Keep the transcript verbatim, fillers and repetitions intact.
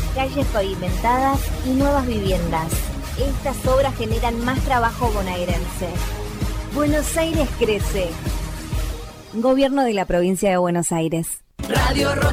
calles pavimentadas y nuevas viviendas. Estas obras generan más trabajo bonaerense. Buenos Aires crece. Gobierno de la provincia de Buenos Aires. Radio